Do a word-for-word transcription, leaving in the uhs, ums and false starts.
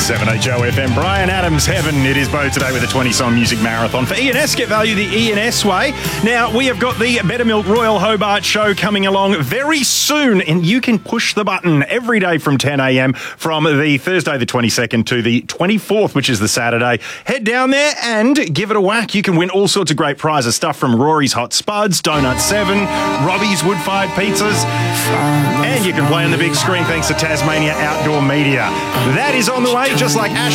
seven H O F M. Brian Adams, Heaven. It is Bo today with a twenty-song music marathon. For E and S, get value the E and S way. Now, we have got the Better Milk Royal Hobart show coming along very soon, and you can push the button every day from ten a.m. from the Thursday the twenty-second to the twenty-fourth, which is the Saturday. Head down there and give it a whack. You can win all sorts of great prizes, stuff from Rory's Hot Spuds, Donut seven, Robbie's Wood-Fired Pizzas, and you can play on the big screen thanks to Tasmania Outdoor Media. That is on the way, just like Ash